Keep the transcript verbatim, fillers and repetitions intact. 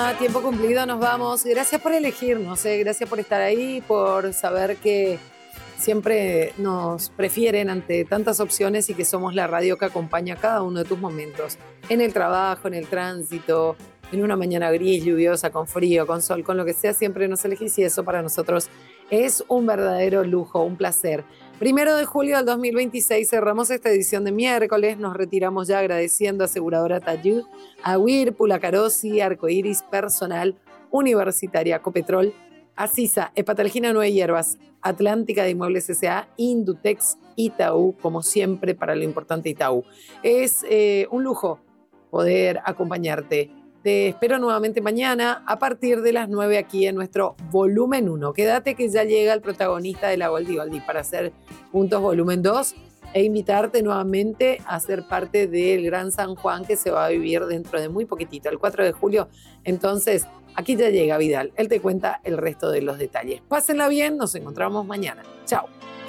A tiempo cumplido nos vamos. Gracias por elegirnos, eh. gracias por estar ahí, por saber que siempre nos prefieren ante tantas opciones y que somos la radio que acompaña cada uno de tus momentos. En el trabajo, en el tránsito, en una mañana gris, lluviosa, con frío, con sol, con lo que sea, siempre nos elegís y eso para nosotros es un verdadero lujo, un placer. Primero de julio del dos mil veintiséis cerramos esta edición de miércoles, nos retiramos ya agradeciendo a Aseguradora Tayud, a Whirlpool, a Carosi, Arcoiris, Personal, Universitaria, Copetrol, Asisa, Hepatalgina Nueve Hierbas, Atlántica de Inmuebles S A, Indutex, Itaú, como siempre para lo importante Itaú. Es eh, un lujo poder acompañarte. Te espero nuevamente mañana a partir de las nueve aquí en nuestro volumen uno. Quédate que ya llega el protagonista de la Goldie Goldie para hacer juntos volumen dos e invitarte nuevamente a ser parte del Gran San Juan que se va a vivir dentro de muy poquitito, el cuatro de julio. Entonces, aquí ya llega Vidal. Él te cuenta el resto de los detalles. Pásenla bien, nos encontramos mañana. Chao.